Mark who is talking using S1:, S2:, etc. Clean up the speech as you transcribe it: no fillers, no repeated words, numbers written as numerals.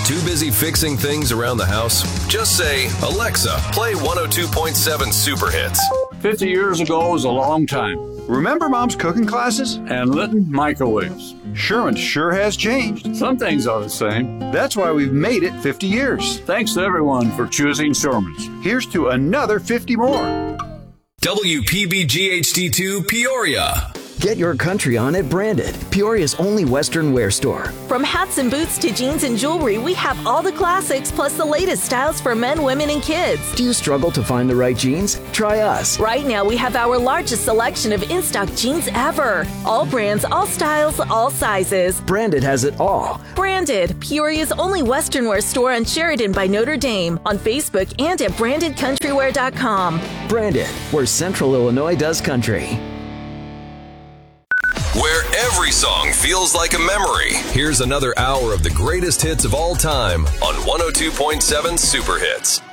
S1: Too busy fixing things around the house? Just say, Alexa, play 102.7 Super Hits.
S2: 50 years ago was a long time.
S3: Remember Mom's cooking classes?
S2: And Litton microwaves.
S3: Sherman sure has changed.
S2: Some things are the same.
S3: That's why we've made it 50 years.
S2: Thanks to everyone for choosing Sherman's.
S3: Here's to another 50 more.
S1: WPBG-HD2 Peoria.
S4: Get your country on at Branded, Peoria's only Western wear store.
S5: From hats and boots to jeans and jewelry, we have all the classics plus the latest styles for men, women, and kids.
S4: Do you struggle to find the right jeans? Try us.
S5: Right now, we have our largest selection of in-stock jeans ever. All brands, all styles, all sizes.
S4: Branded has it all.
S5: Branded, Peoria's only Western wear store on Sheridan by Notre Dame, on Facebook and at brandedcountrywear.com.
S4: Branded, where Central Illinois does country.
S1: Where every song feels like a memory. Here's another hour of the greatest hits of all time on 102.7 Super Hits.